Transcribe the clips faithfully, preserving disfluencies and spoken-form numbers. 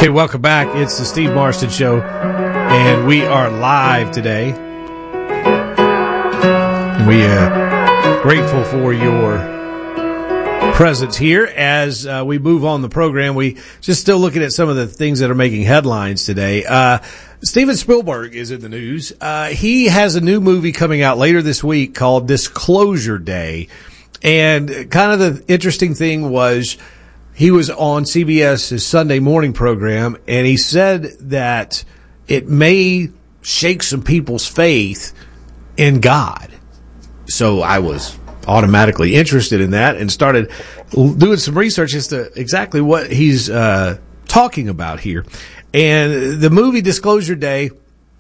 Okay, welcome back. It's the Steve Marston Show, and we are live today. We are grateful for your presence here as uh, we move on the program. We just still looking at some of the things that are making headlines today. Uh, Steven Spielberg is in the news. Uh, he has a new movie coming out later this week called Disclosure Day. And kind of the interesting thing was he was on C B S's Sunday morning program, and he said that it may shake some people's faith in God. So I was automatically interested in that and started doing some research as to exactly what he's uh, talking about here. And the movie Disclosure Day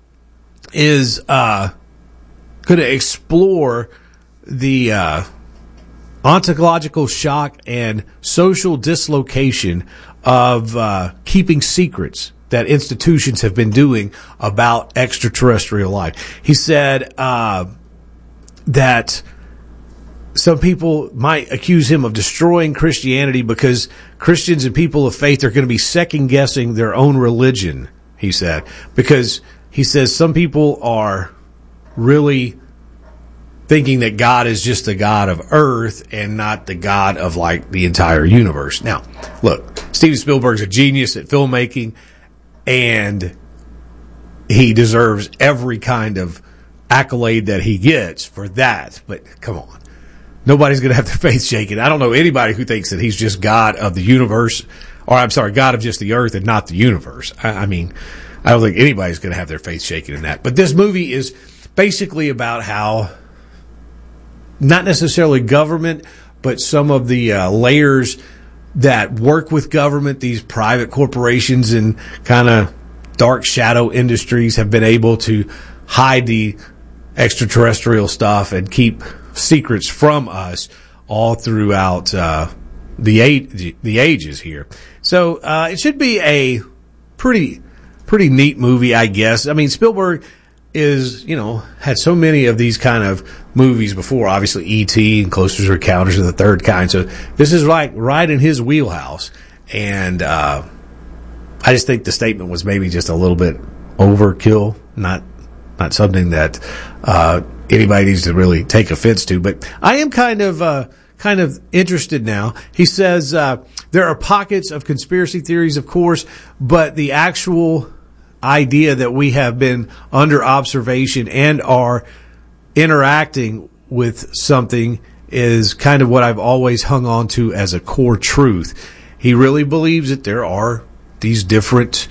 is uh, going to explore the uh, ontological shock and social dislocation of uh, keeping secrets that institutions have been doing about extraterrestrial life. He said uh, that some people might accuse him of destroying Christianity because Christians and people of faith are going to be second-guessing their own religion, he said. Because he says some people are really thinking that God is just the God of Earth and not the God of, like, the entire universe. Now, look, Steven Spielberg's a genius at filmmaking, and he deserves every kind of accolade that he gets for that. But come on. Nobody's going to have their faith shaken. I don't know anybody who thinks that he's just God of the universe, or I'm sorry, God of just the earth and not the universe. I, I mean, I don't think anybody's going to have their faith shaken in that. But this movie is basically about how not necessarily government, but some of the uh, layers that work with government, these private corporations and kind of dark shadow industries have been able to hide the extraterrestrial stuff and keep secrets from us all throughout uh, the age, the ages here. So uh, it should be a pretty pretty neat movie, I guess. I mean, Spielberg is, you know, had so many of these kind of movies before, obviously E T and Closer Encounters of the Third Kind. So this is like right in his wheelhouse. And uh, I just think the statement was maybe just a little bit overkill, not not something that uh, anybody needs to really take offense to. But I am kind of uh, kind of interested now. He says uh, there are pockets of conspiracy theories, of course, but the actual idea that we have been under observation and are interacting with something is kind of what I've always hung on to as a core truth. He really believes that there are these different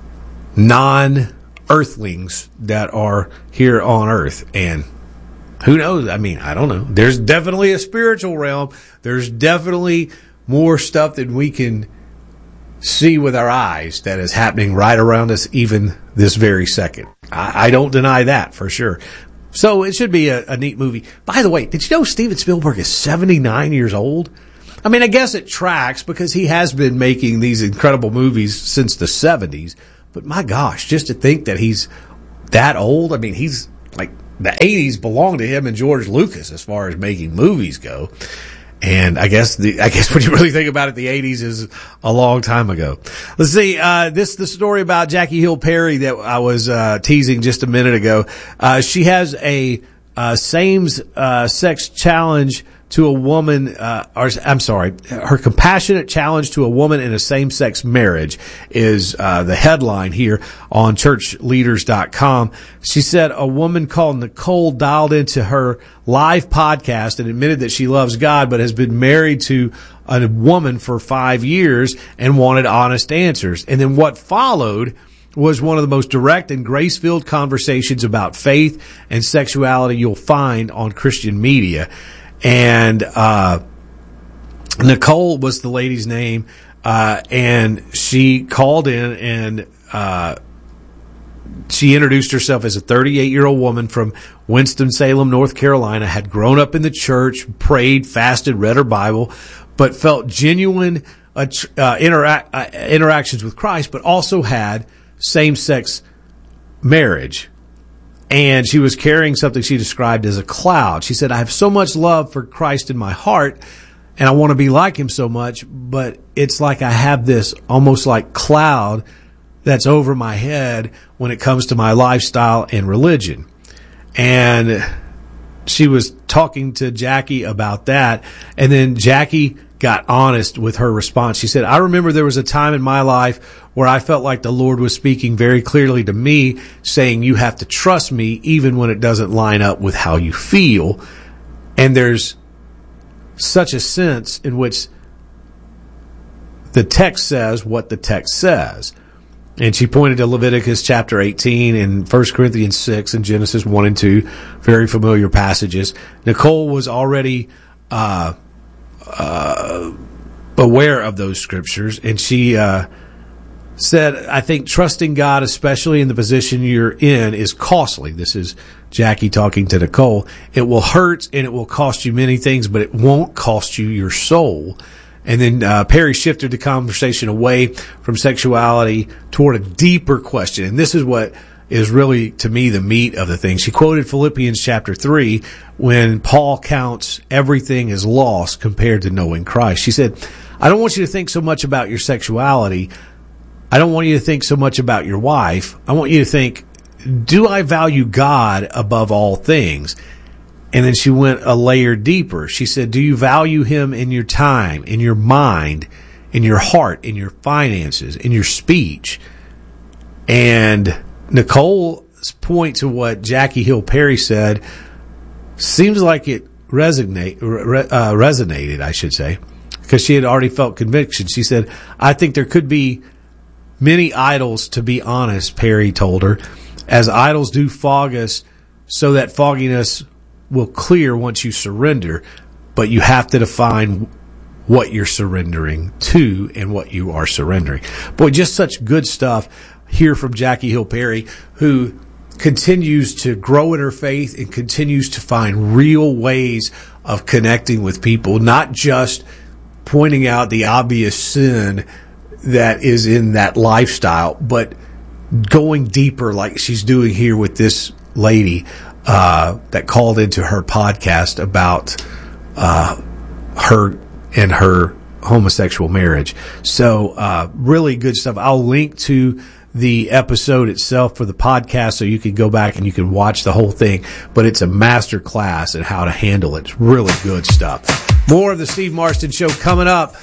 non-earthlings that are here on Earth. And who knows? I mean, I don't know. There's definitely a spiritual realm. There's definitely more stuff than we can see with our eyes that is happening right around us even this very second. I, I don't deny that for sure. So it should be a, a neat movie. By the way, did you know Steven Spielberg is seventy-nine years old? I mean, I guess it tracks because he has been making these incredible movies since the seventies. But my gosh, just to think that he's that old. I mean, he's like the eighties belong to him and George Lucas as far as making movies go. And I guess the, I guess when you really think about it, the eighties is a long time ago. Let's see, uh, this, the story about Jackie Hill Perry that I was, uh, teasing just a minute ago. Uh, she has a, uh, same, uh, sex challenge to a woman, uh, or I'm sorry, her compassionate challenge to a woman in a same-sex marriage is, uh, the headline here on church leaders dot com. She said a woman called Nicole dialed into her live podcast and admitted that she loves God, but has been married to a woman for five years and wanted honest answers. And then what followed was one of the most direct and grace-filled conversations about faith and sexuality you'll find on Christian media. And uh Nicole was the lady's name, uh and she called in and uh she introduced herself as a thirty-eight-year-old woman from Winston-Salem, North Carolina, had grown up in the church, prayed, fasted, read her Bible, but felt genuine uh, uh, interac- uh, interactions with Christ, but also had same-sex marriage. And she was carrying something she described as a cloud. She said, I have so much love for Christ in my heart, and I want to be like him so much, but it's like I have this almost like cloud that's over my head when it comes to my lifestyle and religion. And she was talking to Jackie about that, and then Jackie got honest with her response. She said, I remember there was a time in my life where I felt like the Lord was speaking very clearly to me, saying you have to trust me even when it doesn't line up with how you feel. And there's such a sense in which the text says what the text says. And she pointed to Leviticus chapter eighteen and First Corinthians six and Genesis one and two, very familiar passages. Nicole was already uh, uh, aware of those scriptures, and she uh, said, I think trusting God, especially in the position you're in, is costly. This is Jackie talking to Nicole. It will hurt and it will cost you many things, but it won't cost you your soul. And then uh, Perry shifted the conversation away from sexuality toward a deeper question. And this is what is really, to me, the meat of the thing. She quoted Philippians chapter three when Paul counts everything as lost compared to knowing Christ. She said, I don't want you to think so much about your sexuality. I don't want you to think so much about your wife. I want you to think, do I value God above all things? And then she went a layer deeper. She said, do you value him in your time, in your mind, in your heart, in your finances, in your speech? And Nicole's point to what Jackie Hill Perry said seems like it resonate, uh, resonated, I should say, because she had already felt conviction. She said, I think there could be many idols, to be honest, Perry told her, as idols do fog us, so that fogginess will clear once you surrender, but you have to define what you're surrendering to and what you are surrendering. Boy, just such good stuff here from Jackie Hill Perry, who continues to grow in her faith and continues to find real ways of connecting with people, not just pointing out the obvious sin that is in that lifestyle, but going deeper like she's doing here with this lady Uh, that called into her podcast about uh, her and her homosexual marriage. So uh, really good stuff. I'll link to the episode itself for the podcast so you can go back and you can watch the whole thing. But it's a master class in how to handle it. It's really good stuff. More of the Steve Marston Show coming up.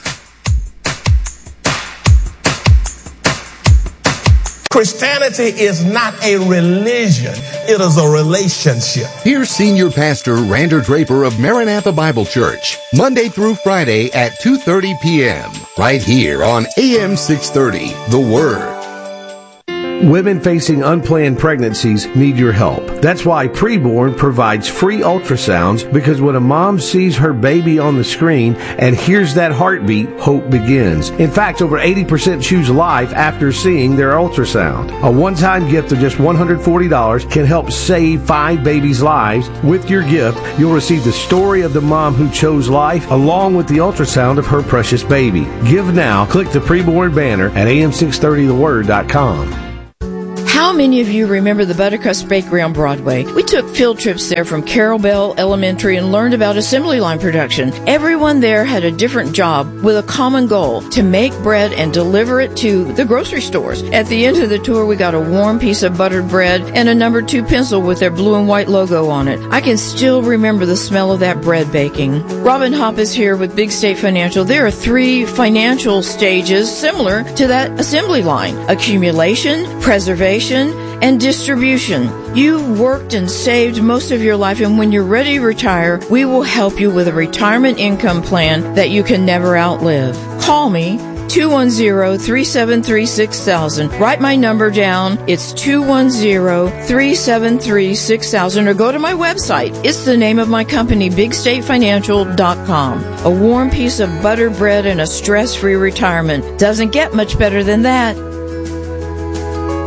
Christianity is not a religion. It is a relationship. Here's Senior Pastor Rander Draper of Maranatha Bible Church, Monday through Friday at two thirty p.m. right here on A M six thirty, The Word. Women facing unplanned pregnancies need your help. That's why Preborn provides free ultrasounds, because when a mom sees her baby on the screen and hears that heartbeat, hope begins. In fact, over eighty percent choose life after seeing their ultrasound. A one-time gift of just one hundred forty dollars can help save five babies' lives. With your gift, you'll receive the story of the mom who chose life along with the ultrasound of her precious baby. Give now. Click the Preborn banner at A M six thirty the word dot com. How many of you remember the Buttercrust Bakery on Broadway? We took field trips there from Carol Bell Elementary and learned about assembly line production. Everyone there had a different job with a common goal: to make bread and deliver it to the grocery stores. At the end of the tour, we got a warm piece of buttered bread and a number two pencil with their blue and white logo on it. I can still remember the smell of that bread baking. Robin Hopp is here with Big State Financial. There are three financial stages similar to that assembly line: accumulation, preservation, and distribution. You've worked and saved most of your life, and when you're ready to retire, we will help you with a retirement income plan that you can never outlive. Call me, two one zero, three seven three, six thousand. Write my number down. It's two one zero, three seven three, six thousand, or go to my website. It's the name of my company, big state financial dot com. A warm piece of buttered bread and a stress-free retirement. Doesn't get much better than that.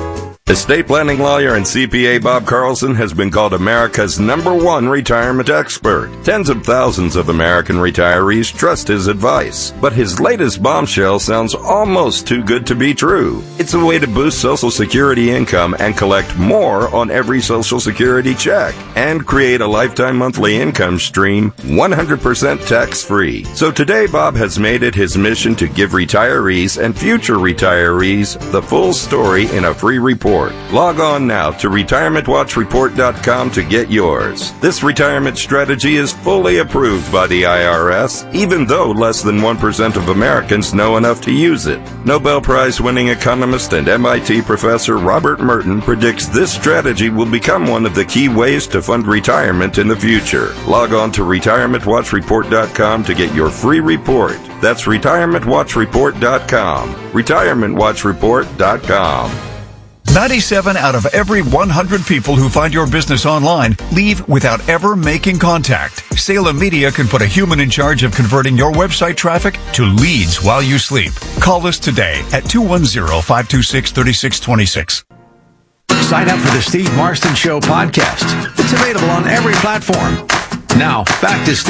Estate planning lawyer and C P A Bob Carlson has been called America's number one retirement expert. Tens of thousands of American retirees trust his advice. But his latest bombshell sounds almost too good to be true. It's a way to boost Social Security income and collect more on every Social Security check and create a lifetime monthly income stream one hundred percent tax-free. So today, Bob has made it his mission to give retirees and future retirees the full story in a free report. Log on now to retirement watch report dot com to get yours. This retirement strategy is fully approved by the I R S, even though less than one percent of Americans know enough to use it. Nobel Prize-winning economist and M I T professor Robert Merton predicts this strategy will become one of the key ways to fund retirement in the future. Log on to retirement watch report dot com to get your free report. That's retirement watch report dot com. retirement watch report dot com. ninety-seven out of every one hundred people who find your business online leave without ever making contact. Salem Media can put a human in charge of converting your website traffic to leads while you sleep. Call us today at two one zero, five two six, three six two six. Sign up for the Steve Marston Show podcast. It's available on every platform. Now, back to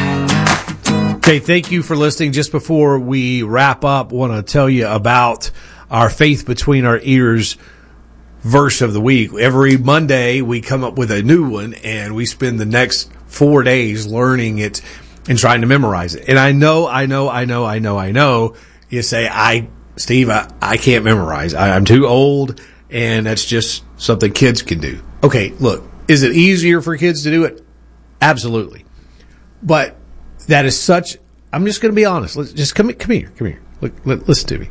Steve. Okay, thank you for listening. Just before we wrap up, I want to tell you about our Faith Between Our Ears verse of the week. Every Monday we come up with a new one, and we spend the next four days learning it and trying to memorize it. And I know, I know, I know, I know, I know. You say, I, Steve, I, I can't memorize. I, I'm too old, and that's just something kids can do. Okay, look, is it easier for kids to do it? Absolutely. But that is such, I'm just going to be honest. Let's just come, come here, come here. Look, let, listen to me.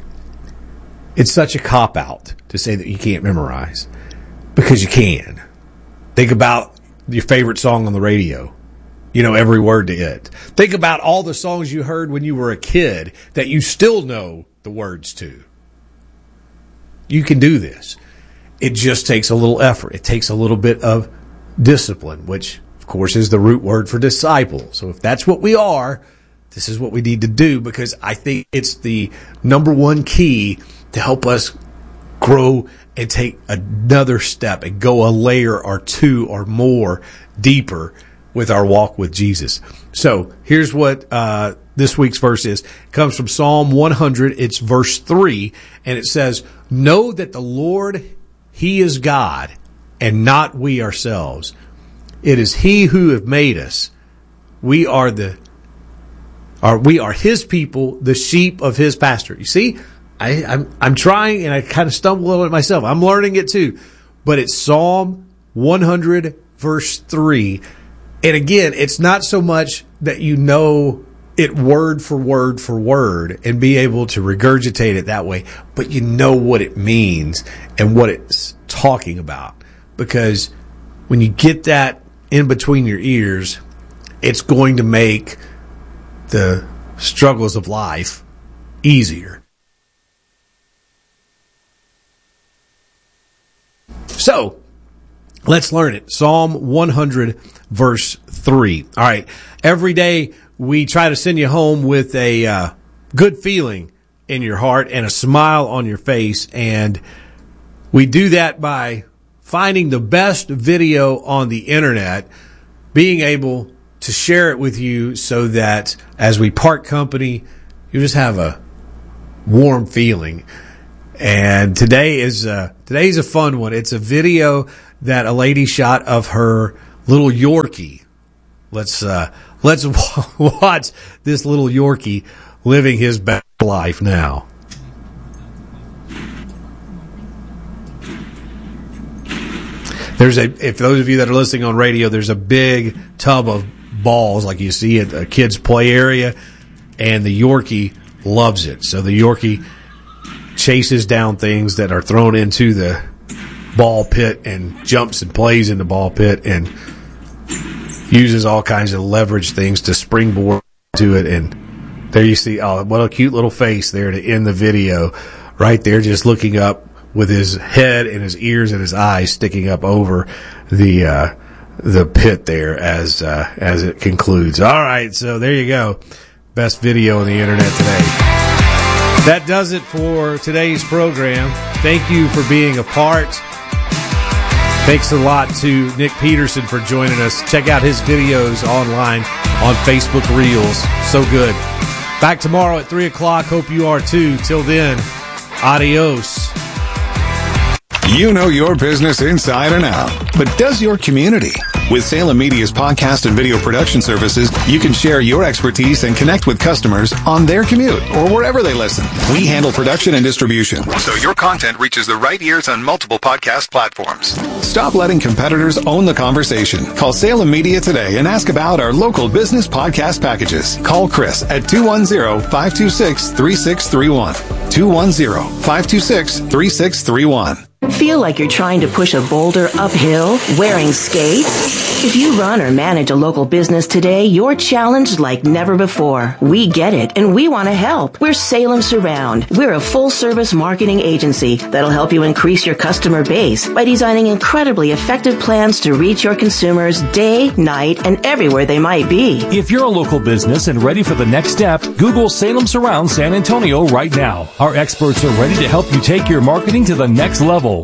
It's such a cop-out to say that you can't memorize, because you can. Think about your favorite song on the radio. You know every word to it. Think about all the songs you heard when you were a kid that you still know the words to. You can do this. It just takes a little effort. It takes a little bit of discipline, which, of course, is the root word for disciple. So if that's what we are, this is what we need to do, because I think it's the number one key to help us grow and take another step and go a layer or two or more deeper with our walk with Jesus. So here's what uh, this week's verse is. It comes from Psalm one hundred. It's verse three, and it says, "Know that the Lord, He is God, and not we ourselves. It is He who have made us. We are the are we are His people, the sheep of His pasture." You see? I, I'm, I'm trying, and I kind of stumble on it myself. I'm learning it too. But it's Psalm one hundred, verse three. And again, it's not so much that you know it word for word for word and be able to regurgitate it that way, but you know what it means and what it's talking about. Because when you get that in between your ears, it's going to make the struggles of life easier. So, let's learn it. Psalm one hundred, verse three. All right. Every day we try to send you home with a uh, good feeling in your heart and a smile on your face. And we do that by finding the best video on the internet, being able to share it with you so that as we part company, you just have a warm feeling. And today is uh, today's a fun one. It's a video that a lady shot of her little Yorkie. Let's uh, let's watch this little Yorkie living his best life now. There's a if those of you that are listening on radio, there's a big tub of balls like you see at a kid's play area, and the Yorkie loves it. So the Yorkie chases down things that are thrown into the ball pit and jumps and plays in the ball pit and uses all kinds of leverage things to springboard to it. And there you see, oh, what a cute little face there to end the video. Right there, just looking up with his head and his ears and his eyes sticking up over the uh, the pit there as uh, as it concludes. All right, so there you go. Best video on the internet today. That does it for today's program. thank you for being a part. Thanks a lot to Nick Peterson for joining us. Check out his videos online on Facebook Reels. So good. Back tomorrow at three o'clock. Hope you are too. Till then, adios. You know your business inside and out, but does your community? With Salem Media's podcast and video production services, you can share your expertise and connect with customers on their commute or wherever they listen. We handle production and distribution, so your content reaches the right ears on multiple podcast platforms. Stop letting competitors own the conversation. Call Salem Media today and ask about our local business podcast packages. Call Chris at two one zero, five two six, three six three one. two one zero, five two six, three six three one. Feel like you're trying to push a boulder uphill wearing skates? If you run or manage a local business today, you're challenged like never before. We get it, and we want to help. We're Salem Surround. We're a full-service marketing agency that'll help you increase your customer base by designing incredibly effective plans to reach your consumers day, night, and everywhere they might be. If you're a local business and ready for the next step, Google Salem Surround San Antonio right now. Our experts are ready to help you take your marketing to the next level.